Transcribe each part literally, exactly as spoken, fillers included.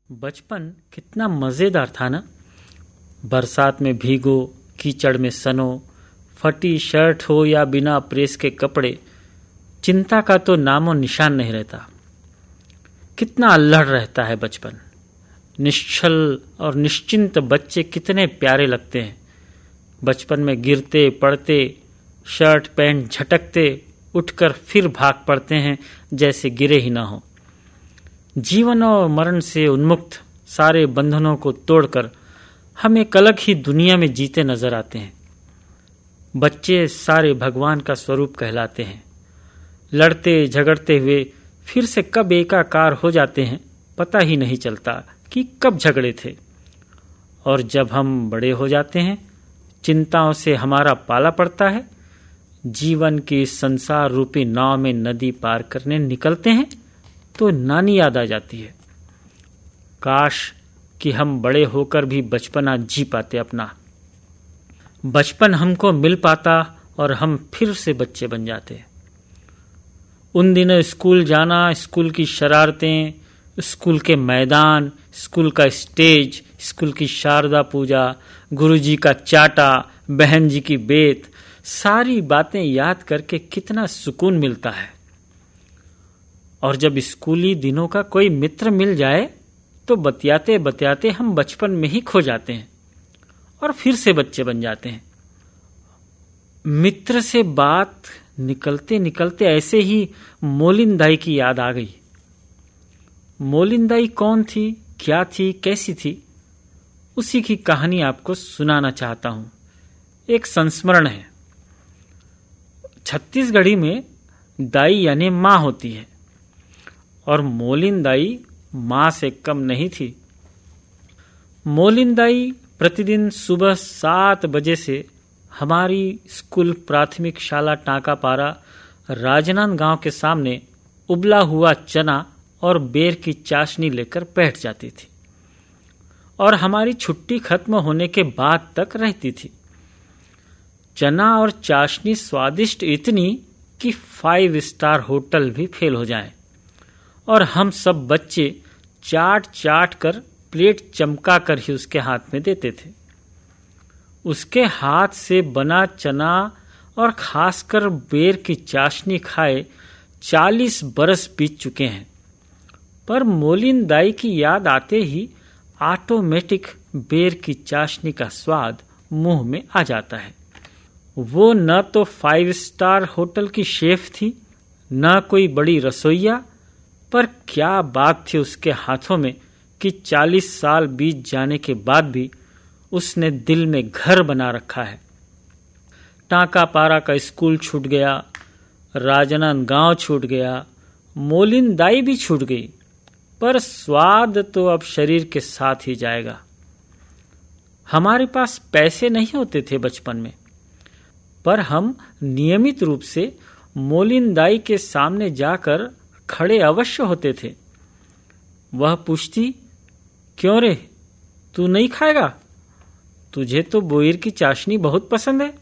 बचपन कितना मज़ेदार था ना। बरसात में भीगो, कीचड़ में सनो, फटी शर्ट हो या बिना प्रेस के कपड़े, चिंता का तो नामो निशान नहीं रहता। कितना अल्हड़ रहता है बचपन। निश्चल और निश्चिंत बच्चे कितने प्यारे लगते हैं। बचपन में गिरते पड़ते, शर्ट पैंट झटकते, उठकर फिर भाग पड़ते हैं जैसे गिरे ही ना हो। जीवन और मरण से उन्मुक्त सारे बंधनों को तोड़कर हम एक अलग ही दुनिया में जीते नजर आते हैं। बच्चे सारे भगवान का स्वरूप कहलाते हैं। लड़ते झगड़ते हुए फिर से कब एकाकार हो जाते हैं, पता ही नहीं चलता कि कब झगड़े थे। और जब हम बड़े हो जाते हैं, चिंताओं से हमारा पाला पड़ता है, जीवन की इस संसार रूपी नाव में नदी पार करने निकलते हैं, तो नानी याद आ जाती है। काश कि हम बड़े होकर भी बचपना जी पाते अपना। बचपन हमको मिल पाता और हम फिर से बच्चे बन जाते। उन दिनों स्कूल जाना, स्कूल की शरारतें, स्कूल के मैदान, स्कूल का स्टेज, स्कूल की शारदा पूजा, गुरुजी का चाटा, बहन जी की बेत, सारी बातें याद करके कितना सुकून मिलता है। और जब स्कूली दिनों का कोई मित्र मिल जाए तो बतियाते बतियाते हम बचपन में ही खो जाते हैं और फिर से बच्चे बन जाते हैं। मित्र से बात निकलते निकलते ऐसे ही मोलिंदाई की याद आ गई। मोलिंदाई कौन थी, क्या थी, कैसी थी, उसी की कहानी आपको सुनाना चाहता हूं। एक संस्मरण है। छत्तीसगढ़ी में दाई यानी माँ होती है और मोलिंदाई माँ से कम नहीं थी। मोलिंदाई प्रतिदिन सुबह सात बजे से हमारी स्कूल प्राथमिक शाला टांकापारा राजनांद गांव के सामने उबला हुआ चना और बेर की चाशनी लेकर बैठ जाती थी और हमारी छुट्टी खत्म होने के बाद तक रहती थी। चना और चाशनी स्वादिष्ट इतनी कि फाइव स्टार होटल भी फेल हो जाए और हम सब बच्चे चाट चाट कर प्लेट चमका कर ही उसके हाथ में देते थे। उसके हाथ से बना चना और खासकर बेर की चाशनी खाए चालीस बरस बीत चुके हैं, पर मोलिंदाई की याद आते ही ऑटोमेटिक बेर की चाशनी का स्वाद मुंह में आ जाता है। वो न तो फाइव स्टार होटल की शेफ थी, न कोई बड़ी रसोइया, पर क्या बात थी उसके हाथों में कि चालीस साल बीत जाने के बाद भी उसने दिल में घर बना रखा है। टांकापारा का स्कूल छूट गया, राजनांद गांव छूट गया, मोलिंदाई भी छूट गई, पर स्वाद तो अब शरीर के साथ ही जाएगा। हमारे पास पैसे नहीं होते थे बचपन में, पर हम नियमित रूप से मोलिंदाई के सामने जाकर खड़े अवश्य होते थे। वह पूछती, क्यों रे, तू नहीं खाएगा? तुझे तो बोईर की चाशनी बहुत पसंद है।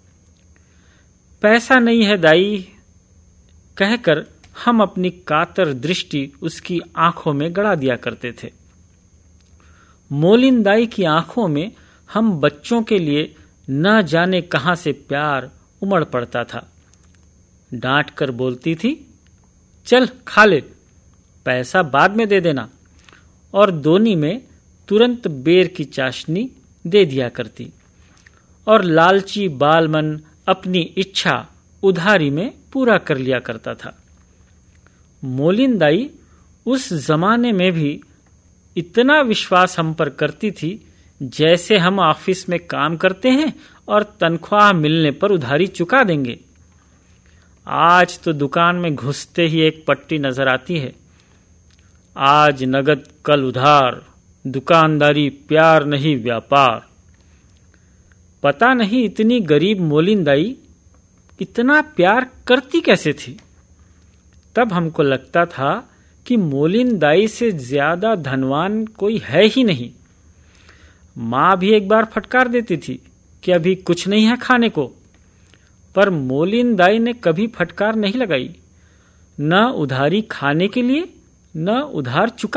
पैसा नहीं है दाई, कहकर हम अपनी कातर दृष्टि उसकी आंखों में गड़ा दिया करते थे। मोलिंदाई की आंखों में हम बच्चों के लिए न जाने कहां से प्यार उमड़ पड़ता था। डांट कर बोलती थी, चल खा ले, पैसा बाद में दे देना, और दोनी में तुरंत बेर की चाशनी दे दिया करती। और लालची बालमन अपनी इच्छा उधारी में पूरा कर लिया करता था। मोलिंदाई उस जमाने में भी इतना विश्वास हम पर करती थी जैसे हम ऑफिस में काम करते हैं और तनख्वाह मिलने पर उधारी चुका देंगे। आज तो दुकान में घुसते ही एक पट्टी नजर आती है, आज नगद कल उधार, दुकानदारी प्यार नहीं व्यापार। पता नहीं इतनी गरीब मोलिंदाई इतना प्यार करती कैसे थी। तब हमको लगता था कि मोलिंदाई से ज्यादा धनवान कोई है ही नहीं। माँ भी एक बार फटकार देती थी कि अभी कुछ नहीं है खाने को, पर मोलिंदाई ने कभी फटकार नहीं लगाई, न उधारी खाने के लिए, न उधार चुका